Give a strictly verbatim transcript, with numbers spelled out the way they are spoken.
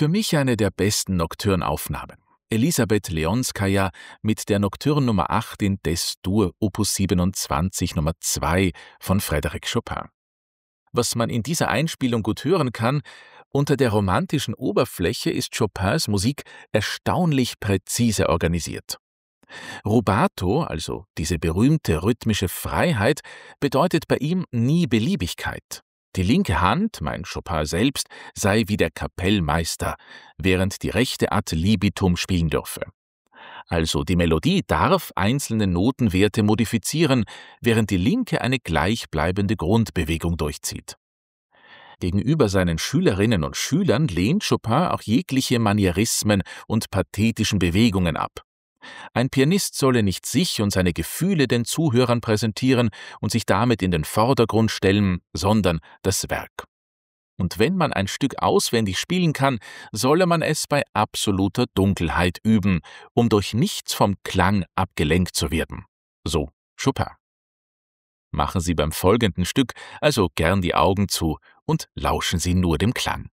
Für mich eine der besten Nocturne-Aufnahmen. Elisabeth Leonskaja mit der Nocturne Nummer acht in Des-Dur, Opus siebenundzwanzig Nummer zwei von Frédéric Chopin. Was man in dieser Einspielung gut hören kann, unter der romantischen Oberfläche ist Chopins Musik erstaunlich präzise organisiert. Rubato, also diese berühmte rhythmische Freiheit, bedeutet bei ihm nie Beliebigkeit. Die linke Hand, mein Chopin selbst, sei wie der Kapellmeister, während die rechte ad libitum spielen dürfe. Also die Melodie darf einzelne Notenwerte modifizieren, während die linke eine gleichbleibende Grundbewegung durchzieht. Gegenüber seinen Schülerinnen und Schülern lehnt Chopin auch jegliche Manierismen und pathetischen Bewegungen ab. Ein Pianist solle nicht sich und seine Gefühle den Zuhörern präsentieren und sich damit in den Vordergrund stellen, sondern das Werk. Und wenn man ein Stück auswendig spielen kann, solle man es bei absoluter Dunkelheit üben, um durch nichts vom Klang abgelenkt zu werden. So Chopin. Machen Sie beim folgenden Stück also gern die Augen zu und lauschen Sie nur dem Klang.